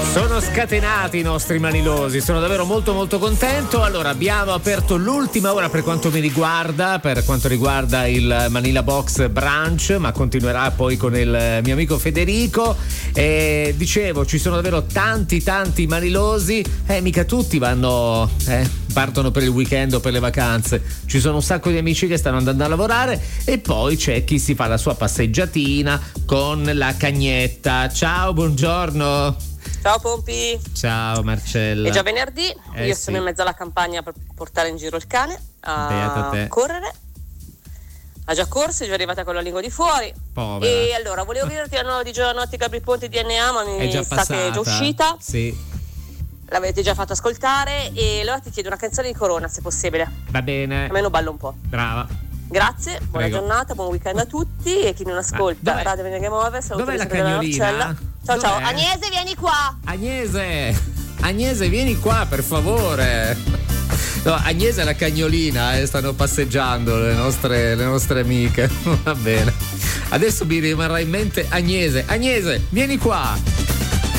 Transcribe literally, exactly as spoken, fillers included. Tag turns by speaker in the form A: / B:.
A: Sono scatenati i nostri manilosi, sono davvero molto molto contento. Allora, abbiamo aperto l'ultima ora per quanto mi riguarda, per quanto riguarda il Manila Box Brunch, ma continuerà poi con il mio amico Federico. E dicevo, ci sono davvero tanti tanti manilosi, eh mica tutti vanno, eh, partono per il weekend o per le vacanze. Ci sono un sacco di amici che stanno andando a lavorare e poi c'è chi si fa la sua passeggiatina con la cagnetta. Ciao, buongiorno.
B: Ciao Pompi.
A: Ciao Marcella.
B: È già venerdì,
A: eh
B: io
A: sì.
B: sono in mezzo alla campagna per portare in giro il cane
A: Beata
B: a
A: te.
B: correre. Ha già corso, è già arrivata con la lingua di fuori.
A: Povera.
B: E allora, volevo dirti la nuova di Giovanotti Gabri Ponte D N A, ma mi
A: È già
B: sa
A: passata.
B: che è già uscita.
A: Sì.
B: L'avete già fatto ascoltare e allora ti chiedo una canzone di Corona, se possibile.
A: Va bene.
B: Almeno ballo un po'.
A: Brava.
B: Grazie, buona
A: Prego.
B: giornata, buon weekend a tutti e chi non ascolta
A: dov'è?
B: Radio Venega Move, saluto
A: Dov'è la
B: Isabella
A: cagnolina?
B: Marcella. Ciao
A: Dov'è?
B: ciao, Agnese vieni qua.
A: Agnese, Agnese vieni qua per favore. No, Agnese e la cagnolina eh, stanno passeggiando le nostre, le nostre amiche. Va bene. Adesso mi rimarrà in mente Agnese. Agnese, vieni qua.